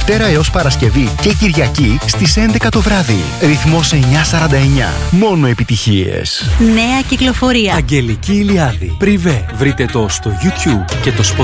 Δευτέρα έως Παρασκευή και Κυριακή στις 11 το βράδυ. Ρυθμός 949. Μόνο επιτυχίες. Νέα κυκλοφορία. Αγγελική Ηλιάδη. Πριβέ. Βρείτε το στο YouTube και το Spotify.